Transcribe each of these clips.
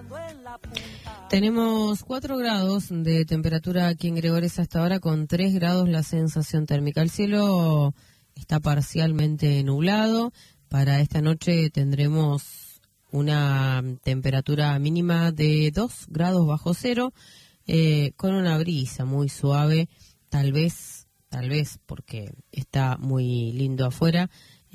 Tenemos 4 grados de temperatura aquí en Gregores hasta ahora, con 3 grados la sensación térmica. El cielo está parcialmente nublado. Para esta noche tendremos una temperatura mínima de 2 grados bajo cero, con una brisa muy suave, tal vez, porque está muy lindo afuera,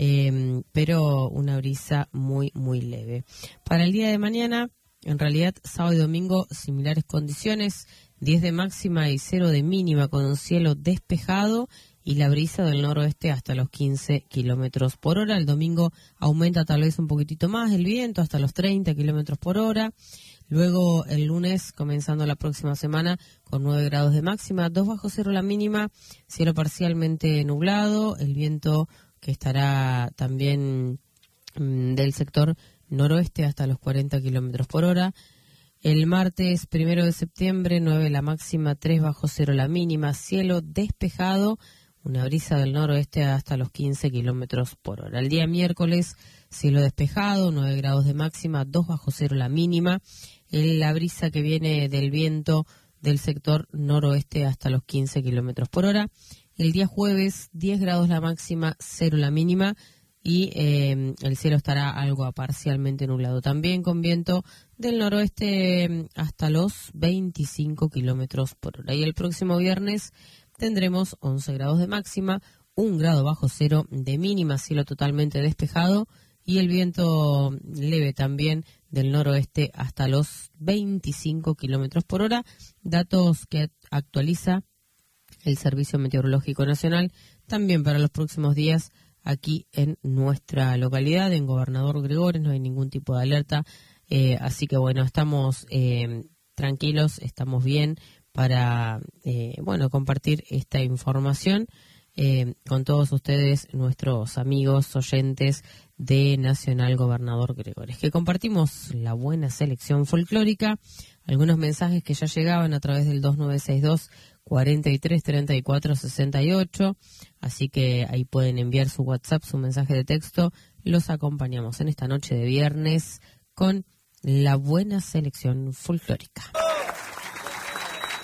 pero una brisa muy, muy leve. Para el día de mañana, en realidad, sábado y domingo, similares condiciones, 10 de máxima y 0 de mínima, con un cielo despejado y la brisa del noroeste hasta los 15 kilómetros por hora. El domingo aumenta tal vez un poquitito más el viento, hasta los 30 kilómetros por hora. Luego el lunes, comenzando la próxima semana, con 9 grados de máxima, 2 bajo cero la mínima, cielo parcialmente nublado, el viento que estará también del sector noroeste hasta los 40 kilómetros por hora. El martes 1 de septiembre, 9 la máxima, 3 bajo cero la mínima, cielo despejado, una brisa del noroeste hasta los 15 kilómetros por hora. El día miércoles, cielo despejado, 9 grados de máxima, 2 bajo cero la mínima, la brisa que viene del viento del sector noroeste hasta los 15 kilómetros por hora. El día jueves, 10 grados la máxima, 0 la mínima, y el cielo estará algo parcialmente nublado, también con viento del noroeste hasta los 25 kilómetros por hora. Y el próximo viernes tendremos 11 grados de máxima, 1 grado bajo cero de mínima, cielo totalmente despejado y el viento leve también del noroeste hasta los 25 kilómetros por hora. Datos que actualiza el Servicio Meteorológico Nacional también para los próximos días aquí en nuestra localidad, en Gobernador Gregores. No hay ningún tipo de alerta, así que bueno, estamos tranquilos, estamos bien para compartir esta información con todos ustedes, nuestros amigos oyentes de Nacional Gobernador Gregores, que compartimos la buena selección folclórica, algunos mensajes que ya llegaban a través del 2962 43 34 68, así que ahí pueden enviar su WhatsApp, su mensaje de texto. Los acompañamos en esta noche de viernes con la buena selección folclórica.